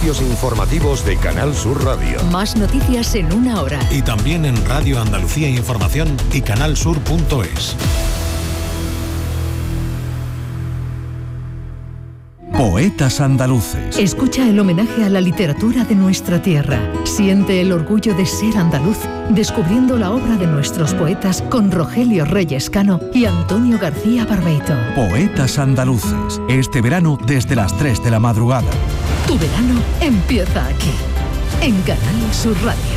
servicios informativos de Canal Sur Radio. Más noticias en una hora. Y también en Radio Andalucía Información y canalsur.es. Poetas andaluces. Escucha el homenaje a la literatura de nuestra tierra. Siente el orgullo de ser andaluz, descubriendo la obra de nuestros poetas con Rogelio Reyes Cano y Antonio García Barbeito. Poetas andaluces. Este verano desde las 3 de la madrugada. Tu verano empieza aquí, en Canal Sur Radio.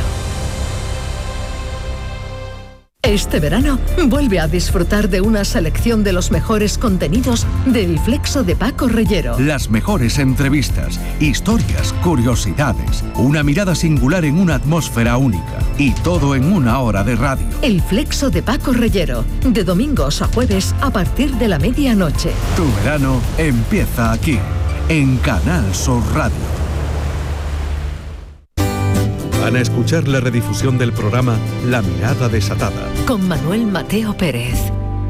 Este verano, vuelve a disfrutar de una selección de los mejores contenidos del Flexo de Paco Reyero. Las mejores entrevistas, historias, curiosidades, una mirada singular en una atmósfera única y todo en una hora de radio. El Flexo de Paco Reyero, de domingos a jueves a partir de la medianoche. Tu verano empieza aquí, en Canal Sur Radio. Van a escuchar la redifusión del programa La Mirada Desatada, con Manuel Mateo Pérez.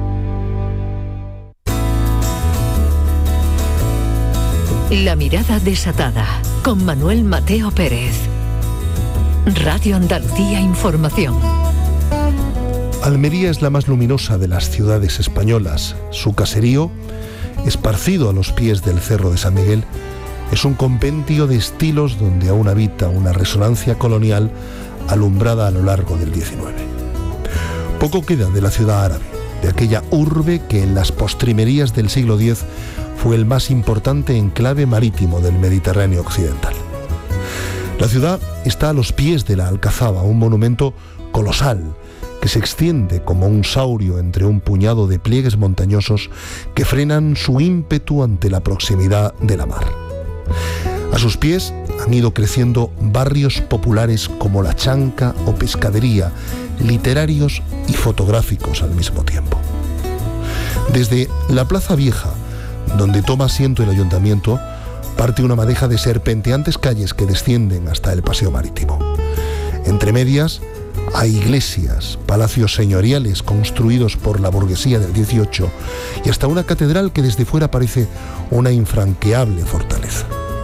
La Mirada Desatada, con Manuel Mateo Pérez. Radio Andalucía Información. Almería es la más luminosa de las ciudades españolas. Su caserío, esparcido a los pies del Cerro de San Miguel, es un compendio de estilos donde aún habita una resonancia colonial alumbrada a lo largo del XIX. Poco queda de la ciudad árabe, de aquella urbe que en las postrimerías del siglo X fue el más importante enclave marítimo del Mediterráneo occidental. La ciudad está a los pies de la Alcazaba, un monumento colosal que se extiende como un saurio entre un puñado de pliegues montañosos que frenan su ímpetu ante la proximidad de la mar. A sus pies han ido creciendo barrios populares como La Chanca o Pescadería, literarios y fotográficos al mismo tiempo. Desde la Plaza Vieja, donde toma asiento el ayuntamiento, parte una madeja de serpenteantes calles que descienden hasta el Paseo Marítimo. Entre medias hay iglesias, palacios señoriales construidos por la burguesía del XVIII y hasta una catedral que desde fuera parece una infranqueable fortaleza.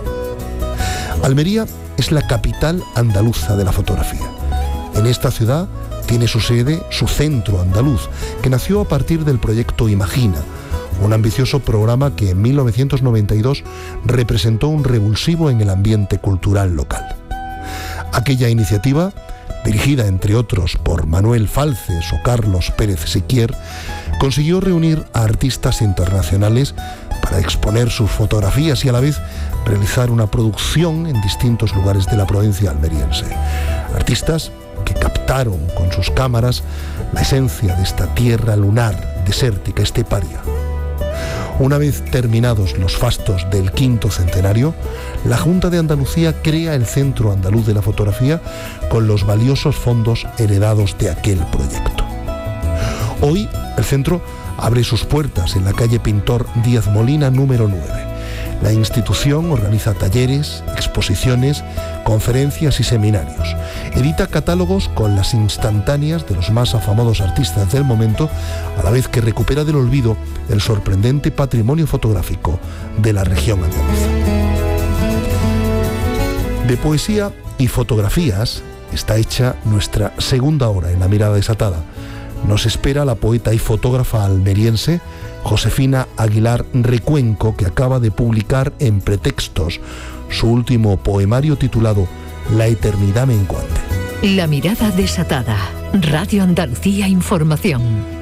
Almería es la capital andaluza de la fotografía. En esta ciudad tiene su sede su Centro Andaluz, que nació a partir del proyecto Imagina, un ambicioso programa que en 1992 representó un revulsivo en el ambiente cultural local. Aquella iniciativa, dirigida entre otros por Manuel Falces o Carlos Pérez Siquier, consiguió reunir a artistas internacionales para exponer sus fotografías y a la vez realizar una producción en distintos lugares de la provincia almeriense. Artistas que captaron con sus cámaras la esencia de esta tierra lunar, desértica, esteparia. Una vez terminados los fastos del quinto centenario, la Junta de Andalucía crea el Centro Andaluz de la Fotografía con los valiosos fondos heredados de aquel proyecto. Hoy, el centro abre sus puertas en la calle Pintor Díaz Molina número 9. La institución organiza talleres, exposiciones, conferencias y seminarios. Edita catálogos con las instantáneas de los más afamados artistas del momento, a la vez que recupera del olvido el sorprendente patrimonio fotográfico de la región andaluza. De poesía y fotografías está hecha nuestra segunda hora en La Mirada Desatada. Nos espera la poeta y fotógrafa almeriense Josefina Aguilar Recuenco, que acaba de publicar en Pretextos su último poemario titulado La eternidad menguante. La Mirada Desatada. Radio Andalucía Información.